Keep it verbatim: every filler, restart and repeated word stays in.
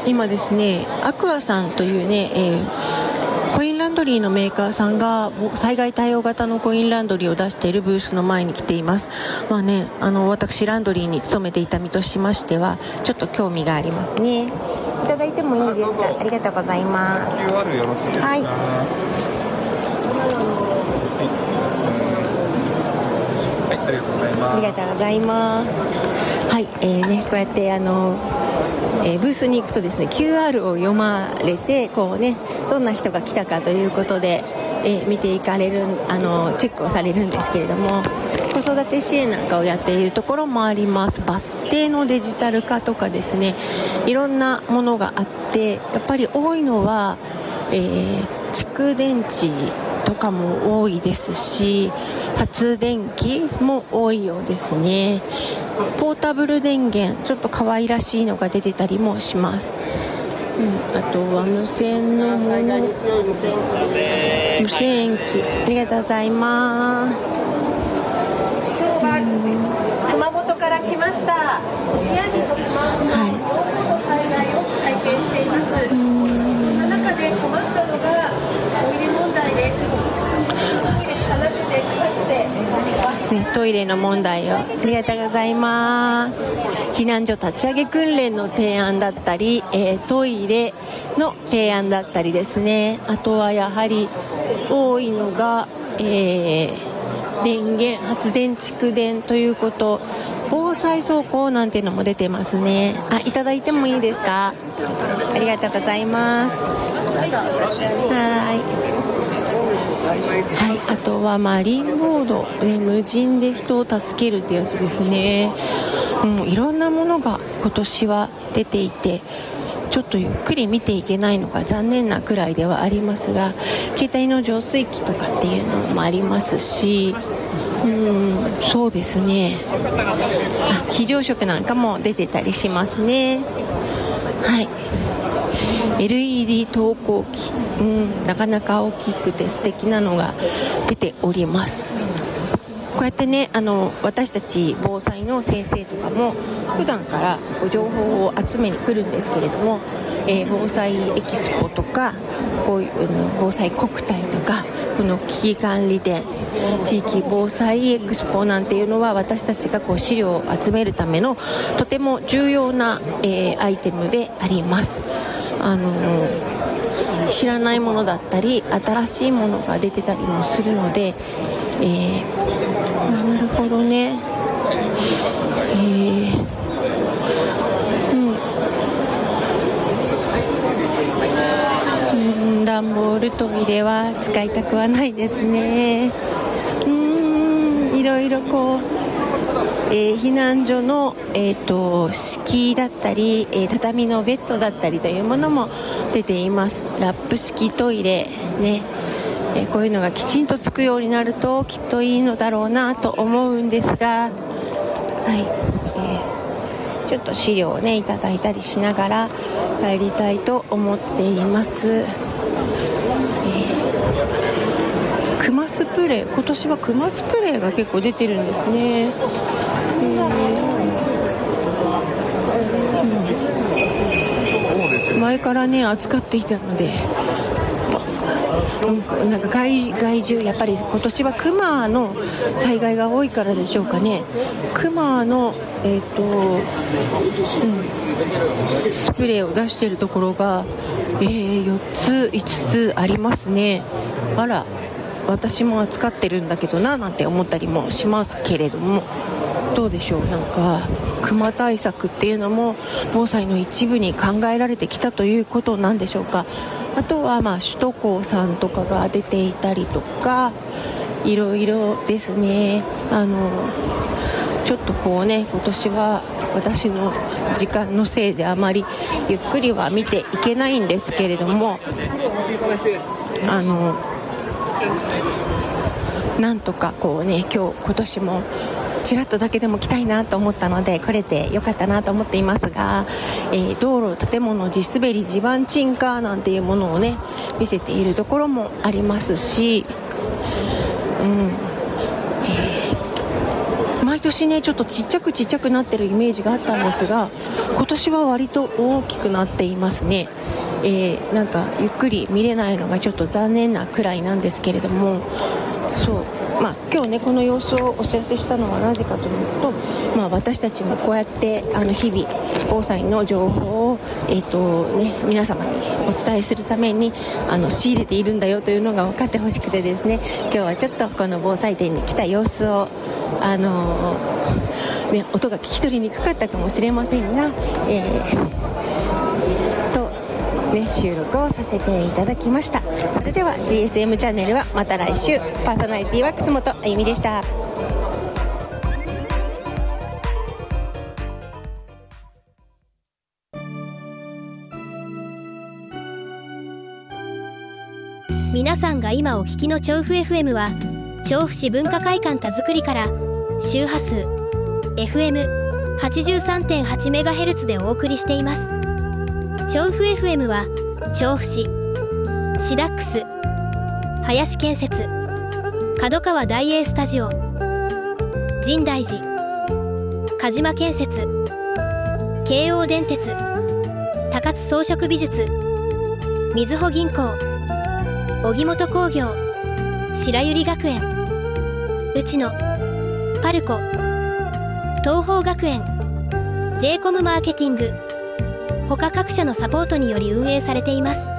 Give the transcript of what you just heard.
今ですね、アクアさんというね、えー、コインランドリーのメーカーさんが災害対応型のコインランドリーを出しているブースの前に来ています。まあね、あの私ランドリーに勤めていた身としましてはちょっと興味がありますね。いただいてもいいですか？ありがとうございます。 キューアール よろしいですか？はい、はい、ありがとうございます。ありがとうございます。はい、えーね、こうやってあの、えー、ブースに行くとですね キューアール を読まれてこうね、どんな人が来たかということで、えー、見ていかれるあのチェックをされるんですけれども、子育て支援なんかをやっているところもあります。バス停のデジタル化とかですね、いろんなものがあって、やっぱり多いのは、えー、蓄電池とかも多いですし、発電機も多いようですね。ポータブル電源、ちょっと可愛らしいのが出てたりもします。うん、あとは無線のもの、無線機、ありがとうございます。 今日は熊本から来ました。宮城と熊本の災害を体験しています。そんな中で困ったのがトイレ問題です。 ね、トイレの問題をありがとうございます。避難所立ち上げ訓練の提案だったり、えー、トイレの提案だったりですね。あとはやはり多いのが、えー、電源発電蓄電ということ、防災走行なんていうのも出てますね。あ、いただいてもいいですか？ありがとうございます。はいはい、あとはマリンボード、ね、無人で人を助けるってやつですね。うん、いろんなものが今年は出ていて、ちょっとゆっくり見ていけないのが残念なくらいではありますが、携帯の浄水器とかっていうのもありますし、うん、そうですね、あ、非常食なんかも出てたりしますね。はい、エルイーディー 投光器、うん、なかなか大きくて素敵なのが出ております。こうやってね、あの私たち防災の先生とかも普段から情報を集めに来るんですけれども、えー、防災エキスポとかこういう防災国体とか、この危機管理展、地域防災エクスポなんていうのは私たちがこう資料を集めるためのとても重要な、えー、アイテムであります。あのー、知らないものだったり新しいものが出てたりもするので、えー、あ、なるほどね、えーうんうん、段ボールトイレは使いたくはないですね。うーん、いろいろこう、えー、避難所の、えーと、敷居だったり、えー、畳のベッドだったりというものも出ています。ラップ式トイレね、えー、こういうのがきちんとつくようになるときっといいのだろうなと思うんですが、はい、えー、ちょっと資料をねいただいたりしながら帰りたいと思っています。えー、クマスプレー、今年はクマスプレーが結構出てるんですね。前からね扱っていたので、なんか 害, 害獣、やっぱり今年はクマの災害が多いからでしょうかね。クマの、えーとうん、スプレーを出しているところが、えー、よっついつつありますね。あら、私も扱ってるんだけどななんて思ったりもしますけれども、どうでしょう。なんかクマ対策っていうのも防災の一部に考えられてきたということなんでしょうか。あとはまあ首都高さんとかが出ていたりとか、いろいろですね。あのちょっとこうね、今年は私の時間のせいであまりゆっくりは見ていけないんですけれども、あのなんとかこうね、今日今年もちらっとだけでも来たいなと思ったので来れてよかったなと思っていますが、えー、道路、建物、地滑り、地盤沈下なんていうものをね見せているところもありますし、うん、えー、 毎年ねちょっとちっちゃくちっちゃくなってるイメージがあったんですが、今年は割と大きくなっていますね。えー、なんかゆっくり見れないのがちょっと残念なくらいなんですけれども、そうまあ、今日ねこの様子をお知らせしたのはなぜかというと、まあ、私たちもこうやってあの日々防災の情報を、えーとね、皆様にお伝えするためにあの仕入れているんだよというのが分かってほしくてですね、今日はちょっとこの防災展に来た様子をあのーね、音が聞き取りにくかったかもしれませんが、えー、とね、収録をさせていただきました。それでは ジーエスエム チャンネルはまた来週。パーソナリティは楠本あゆみでした。 皆さんが今お聞きの調布 エフエム は調布市文化会館田作りから周波数 エフエムはちじゅうさんてんはちメガヘルツ でお送りしています。調布 エフエム は調布市、シダックス、林建設、角川大英スタジオ、深大寺、鹿島建設、京王電鉄、高津装飾美術、みずほ銀行、荻本工業、白百合学園、内野、パルコ、東邦学園、 ジェイコム マーケティング他各社のサポートにより運営されています。